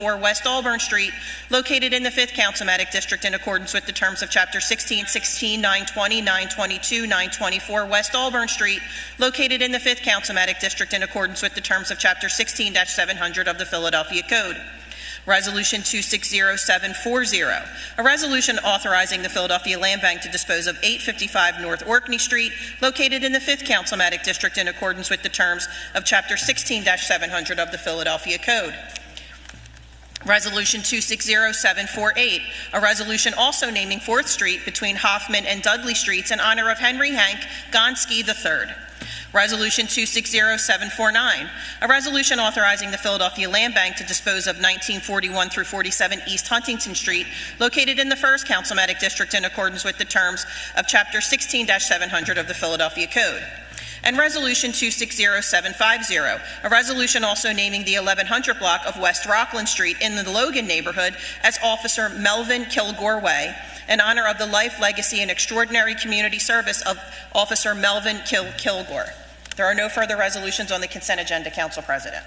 or West Auburn Street, located in the 5th Councilmatic District in accordance with the terms of Chapter 1616, 920, 922, 924 West Auburn Street, located in the 5th Councilmatic District in accordance with the terms of Chapter 16-700 of the Philadelphia Code. Resolution 260740, a resolution authorizing the Philadelphia Land Bank to dispose of 855 North Orkney Street, located in the 5th Councilmatic District in accordance with the terms of Chapter 16-700 of the Philadelphia Code. Resolution 260748, a resolution also naming 4th Street between Hoffman and Dudley Streets in honor of Henry Hank Gonski III. Resolution 260749, a resolution authorizing the Philadelphia Land Bank to dispose of 1941 through 47 East Huntington Street, located in the 1st Councilmatic District in accordance with the terms of Chapter 16-700 of the Philadelphia Code. And Resolution 260750, a resolution also naming the 1100 block of West Rockland Street in the Logan neighborhood as Officer Melvin Kilgore Way, in honor of the life, legacy, and extraordinary community service of Officer Melvin Kilgore. There are no further resolutions on the consent agenda, Council President.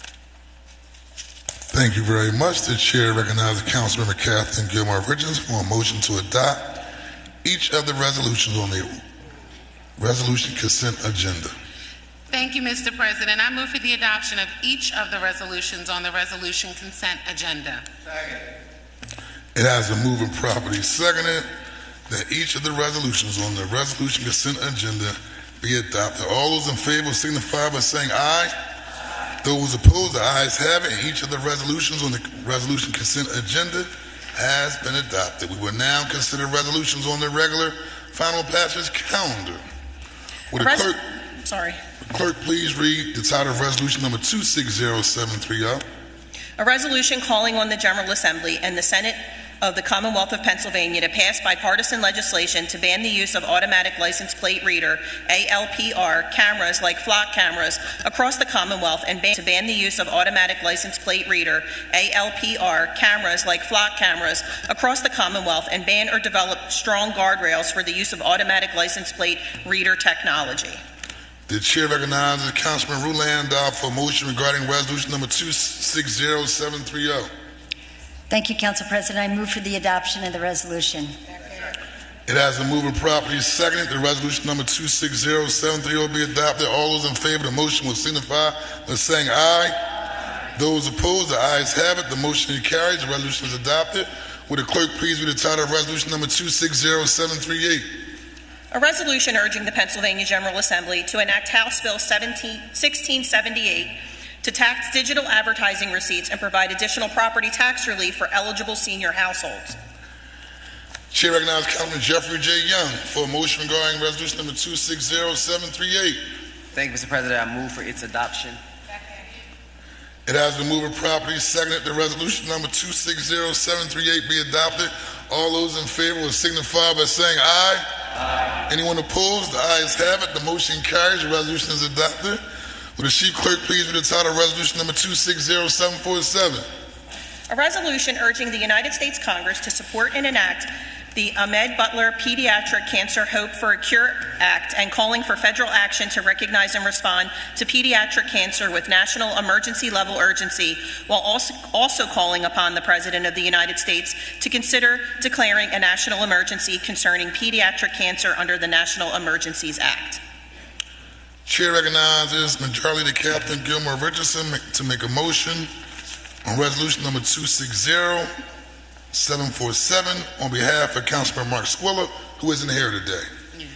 Thank you very much. The Chair recognizes Councilmember Kathleen Gilmore Richards for a motion to adopt each of the resolutions on the resolution consent agenda. Thank you, Mr. President. I move for the adoption of each of the resolutions on the resolution consent agenda. Second. It has been moved and properly seconded that each of the resolutions on the resolution consent agenda be adopted. All those in favor signify by saying aye. Aye. Those opposed, the ayes have it, and each of the resolutions on the resolution consent agenda has been adopted. We will now consider resolutions on the regular final passage calendar. Would the clerk please read the title of resolution number 260730? A resolution calling on the General Assembly and the Senate of the Commonwealth of Pennsylvania to pass bipartisan legislation to ban the use of automatic license plate reader, ALPR, cameras like flock cameras across the Commonwealth and to ban the use of automatic license plate reader, ALPR, cameras like flock cameras across the Commonwealth and ban or develop strong guardrails for the use of automatic license plate reader technology. The Chair recognizes Councilman Ruland for a motion regarding resolution number 260730. Thank you, Council President. I move for the adoption of the resolution. It has been moved and properly seconded that resolution number 260730 be adopted. All those in favor of the motion will signify by saying aye. Aye. Those opposed, the ayes have it. The motion is carried. The resolution is adopted. Would the clerk please read the title of resolution number 260738? A resolution urging the Pennsylvania General Assembly to enact House Bill 1678 to tax digital advertising receipts and provide additional property tax relief for eligible senior households. Chair recognizes Councilman Jeffrey J. Young for a motion regarding resolution number 260738. Thank you, Mr. President. I move for its adoption. It has been moved and properly seconded that resolution number 260738 be adopted. All those in favor will signify by saying aye. Aye. Anyone opposed? The ayes have it. The motion carries. The resolution is adopted. Will the Chief Clerk please read the title of resolution number 260747? A resolution urging the United States Congress to support and enact the Ahmed Butler Pediatric Cancer Hope for a Cure Act and calling for federal action to recognize and respond to pediatric cancer with national emergency level urgency, while also calling upon the President of the United States to consider declaring a national emergency concerning pediatric cancer under the National Emergencies Act. Chair recognizes Majority Leader Kathleen Gilmore Richardson to make a motion on resolution number 260747 on behalf of Councilman Mark Squilla, who isn't here today.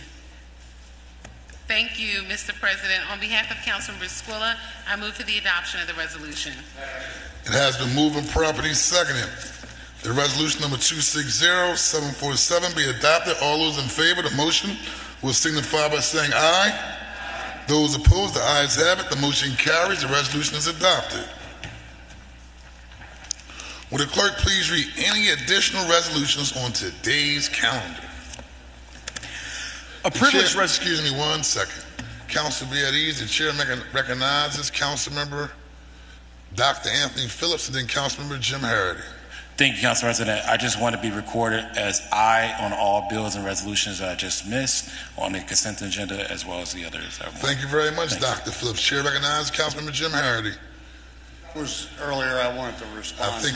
Thank you, Mr. President. On behalf of Councilman Squilla, I move for the adoption of the resolution. It has been moved and properly seconded. The resolution number 260747 be adopted. All those in favor of the motion will signify by saying aye. Those opposed, the ayes have it. The motion carries. The resolution is adopted. Will the clerk please read any additional resolutions on today's calendar? Excuse me 1 second. Council be at ease. The chair recognizes Councilmember Dr. Anthony Phillips and then Councilmember Jim Harity. Thank you, Council President. I just want to be recorded as aye on all bills and resolutions that I just missed on the consent agenda as well as the others. Thank you very much, Dr. Phillips. Chair recognizes Councilmember Jim Harity. was earlier, I wanted to respond. I think